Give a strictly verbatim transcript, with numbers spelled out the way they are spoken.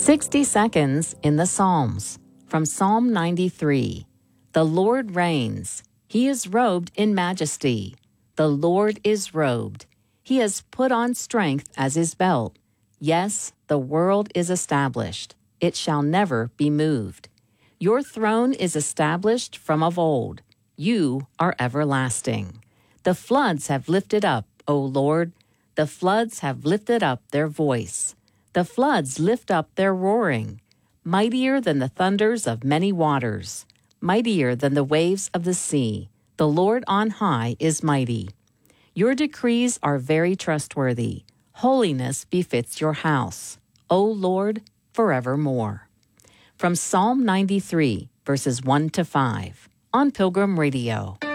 sixty seconds in the Psalms. From Psalm ninety-three. The Lord reigns. He is robed in majesty. The Lord is robed. He has put on strength as his belt. Yes, the world is established. It shall never be moved. Your throne is established from of old. You are everlasting. The floods have lifted up, O Lord. The floods have lifted up their voice. The floods lift up their roaring. Mightier than the thunders of many waters. Mightier than the waves of the sea. The Lord on high is mighty. Your decrees are very trustworthy. Holiness befits your house, O Lord, forevermore. From Psalm ninety-three, verses one to five, on Pilgrim Radio.